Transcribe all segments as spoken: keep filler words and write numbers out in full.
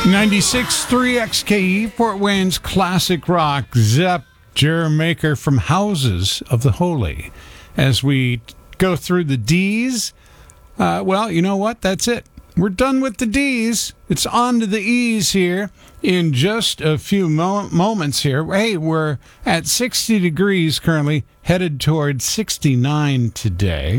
ninety-six point three X K E, Fort Wayne's classic rock, Zepp, Jerem Maker from Houses of the Holy. As we go through the D's, uh, well, you know what? That's it. We're done with the D's. It's on to the E's here in just a few mo- moments here. Hey, we're at sixty degrees currently, headed towards sixty-nine today.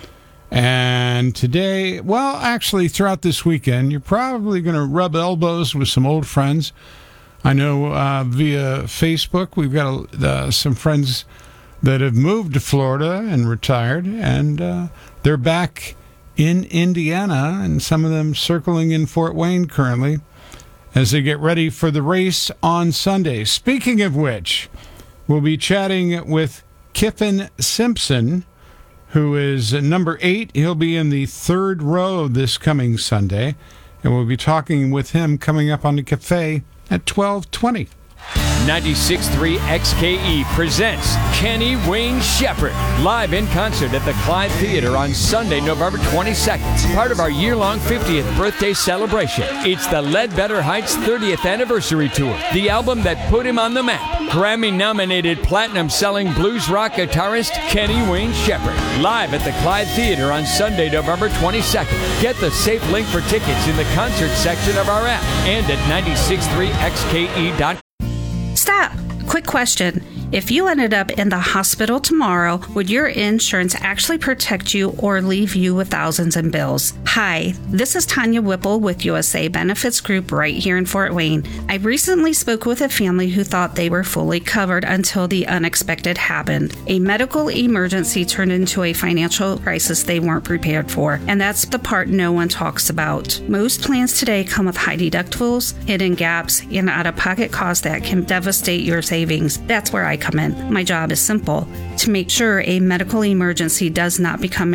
And today, well, actually, throughout this weekend, you're probably going to rub elbows with some old friends. I know uh, via Facebook, we've got uh, some friends that have moved to Florida and retired, and uh, they're back in Indiana, and some of them circling in Fort Wayne currently as they get ready for the race on Sunday. Speaking of which, we'll be chatting with Kyffin Simpson, who is number eight. He'll be in the third row this coming Sunday, and we'll be talking with him coming up on the cafe at twelve twenty. ninety-six point three X K E presents Kenny Wayne Shepherd live in concert at the Clyde Theater on Sunday, November twenty-second. Part of our year-long fiftieth birthday celebration. It's the Ledbetter Heights thirtieth Anniversary Tour, the album that put him on the map. Grammy-nominated platinum-selling blues rock guitarist Kenny Wayne Shepherd live at the Clyde Theater on Sunday, November twenty-second. Get the safe link for tickets in the concert section of our app and at ninety-six point three X K E dot com. Stop. Quick question. If you ended up in the hospital tomorrow, would your insurance actually protect you or leave you with thousands in bills? Hi, this is Tanya Whipple with U S A Benefits Group right here in Fort Wayne. I recently spoke with a family who thought they were fully covered until the unexpected happened. A medical emergency turned into a financial crisis they weren't prepared for, and that's the part no one talks about. Most plans today come with high deductibles, hidden gaps, and out-of-pocket costs that can devastate your savings. That's where I come in. My job is simple: to make sure a medical emergency does not become